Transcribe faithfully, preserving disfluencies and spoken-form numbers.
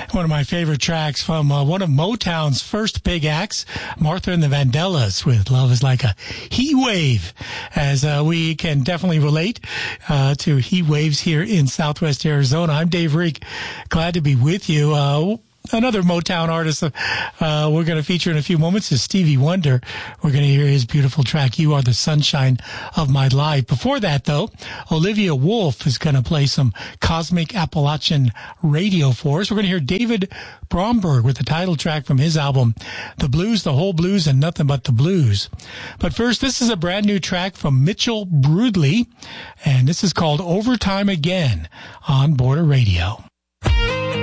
One of my favorite tracks from uh, one of Motown's first big acts, Martha and the Vandellas, with Love is Like a Heat Wave, as uh, we can definitely relate uh, to heat waves here in Southwest Arizona. I'm Dave Reek. Glad to be with you. Uh, Another Motown artist uh, we're going to feature in a few moments is Stevie Wonder. We're going to hear his beautiful track, You Are the Sunshine of My Life. Before that, though, Olivia Wolfe is going to play some Cosmic Appalachian Radio for us. We're going to hear David Bromberg with the title track from his album, The Blues, The Whole Blues, and Nothing But the Blues. But first, this is a brand new track from Mitchell Broodley, and this is called Overtime Again on Border Radio.